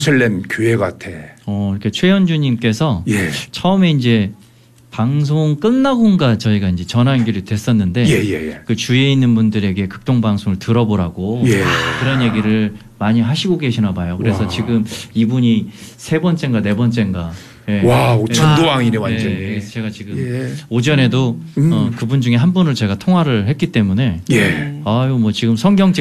예루살렘 교회 같아. 이렇게 최현주님께서 예. 처음에 이제 방송 끝나고인가 저희가 이제 전화 연결이 됐었는데 예. 그 주위에 있는 분들에게 극동 방송을 들어보라고 예. 그런 얘기를 많이 하시고 계시나 봐요. 그래서 와. 지금 이분이 세 번째인가 네 번째인가. 예. 와, 예. 전도왕이네 완전히. 예. 제가 지금 예. 오전에도 그분 중에 한 분을 제가 통화를 했기 때문에 예. 아유 뭐 지금 성경책